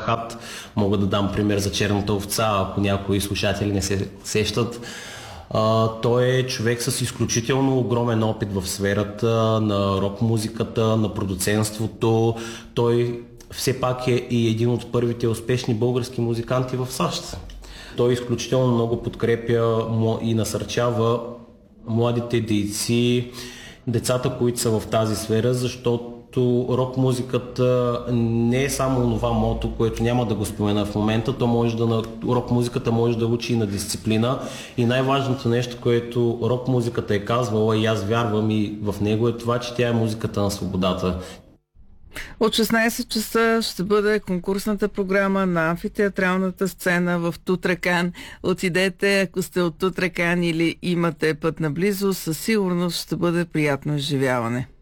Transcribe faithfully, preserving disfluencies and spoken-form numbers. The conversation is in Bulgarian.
Хат. Мога да дам пример за Черната овца, ако някои слушатели не се сещат. Uh, той е човек с изключително огромен опит в сферата на рок-музиката, на продуцентството. Той все пак е и един от първите успешни български музиканти в САЩ. Той изключително много подкрепя и насърчава младите дейци, децата, които са в тази сфера, защото рок-музиката не е само това мото, което няма да го спомена в момента, то може да, рок-музиката може да учи и на дисциплина, и най-важното нещо, което рок-музиката е казвала, и аз вярвам и в него, е това, че тя е музиката на свободата. От шестнайсет часа ще бъде конкурсната програма на амфитеатралната сцена в Тутракан. Отидете, ако сте от Тутракан или имате път наблизо, със сигурност ще бъде приятно изживяване.